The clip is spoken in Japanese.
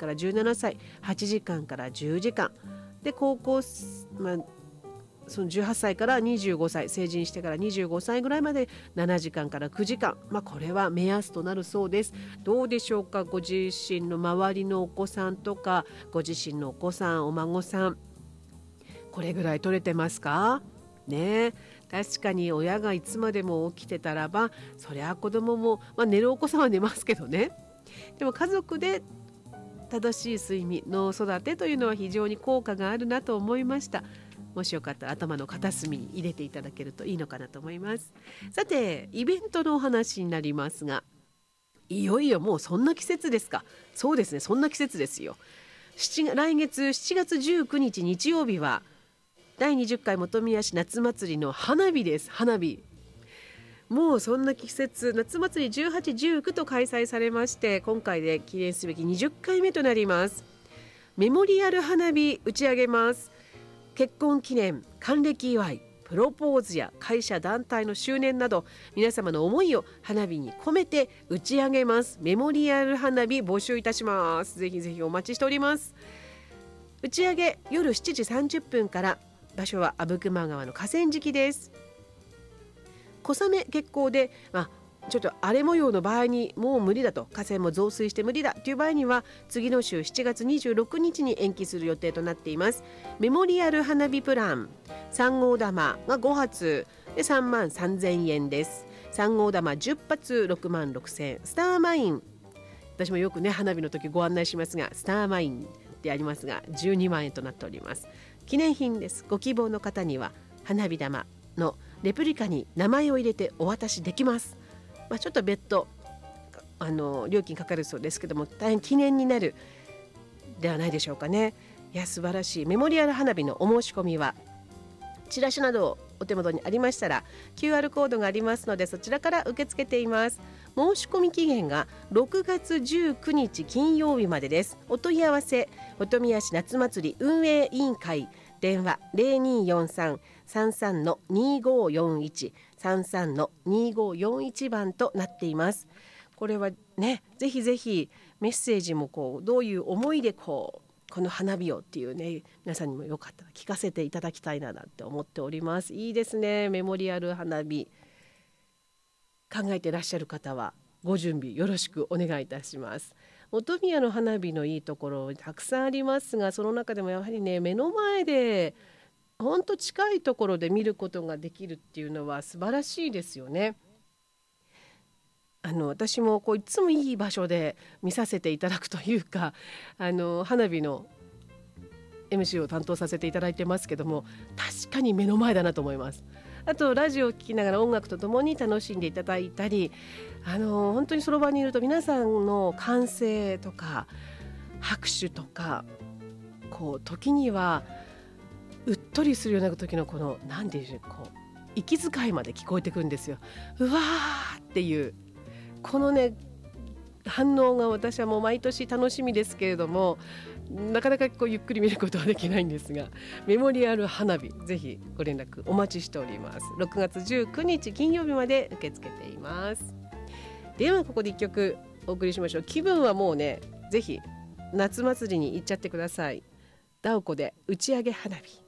から17歳8時間から10時間で、高校、その18歳から25歳成人してから25歳ぐらいまで7時間から9時間、これは目安となるそうです。どうでしょうか、ご自身の周りのお子さんとかご自身のお子さんお孫さん、これぐらい取れてますかね。確かに親がいつまでも起きてたらばそりゃ子供も、寝るお子さんは寝ますけどね。でも家族で正しい睡眠の育てというのは非常に効果があるなと思いました。もしよかったら頭の片隅に入れていただけるといいのかなと思います。さて、イベントのお話になりますが、いよいよもうそんな季節ですか。そうですね、そんな季節ですよ。来月7月19日日曜日は第20回本宮市夏祭りの花火です。花火、もうそんな季節、夏祭り18、19と開催されまして、今回で記念すべき20回目となります。メモリアル花火打ち上げます。結婚記念、還暦祝い、プロポーズや会社団体の周年など皆様の思いを花火に込めて打ち上げます。メモリアル花火募集いたします。ぜひぜひお待ちしております。打ち上げ夜7時30分から、場所は阿武隈川の河川敷です。小雨決行で、ちょっと荒れ模様の場合にもう無理だと、河川も増水して無理だという場合には次の週7月26日に延期する予定となっています。メモリアル花火プラン、3号玉が5発で3万3000円です。3号玉10発6万6000円。スターマイン、私もよくね花火の時ご案内しますが、スターマインでありますが12万円となっております。記念品です。ご希望の方には花火玉のレプリカに名前を入れてお渡しできます。ちょっと別途料金かかるそうですけども、大変記念になるではないでしょうかね。いや、素晴らしい。メモリアル花火のお申し込みはチラシなどお手元にありましたら QR コードがありますので、そちらから受け付けています。申し込み期限が6月19日金曜日までです。お問い合わせ、本宮市夏祭り運営委員会、電話 0243-33-2541 33-2541番となっています。これはね、ぜひぜひメッセージもどういう思いでこの花火をっていうね、皆さんにもよかったら聞かせていただきたいなって思っております。いいですね、メモリアル花火。考えていらっしゃる方はご準備よろしくお願いいたします。本宮の花火のいいところたくさんありますが、その中でもやはりね、目の前で本当近いところで見ることができるっていうのは素晴らしいですよね。私もいつもいい場所で見させていただくというか、花火の MC を担当させていただいてますけども、確かに目の前だなと思います。あとラジオを聴きながら音楽とともに楽しんでいただいたり、本当にその場にいると皆さんの歓声とか拍手とか、時にはうっとりするような時の何でしょう、息遣いまで聞こえてくるんですよ。うわーっていうこのね反応が私はもう毎年楽しみですけれども、なかなかゆっくり見ることはできないんですが、メモリアル花火ぜひご連絡お待ちしております。6月19日金曜日まで受け付けています。ではここで1曲お送りしましょう。気分はもうね、ぜひ夏祭りに行っちゃってください。ダオコで打ち上げ花火。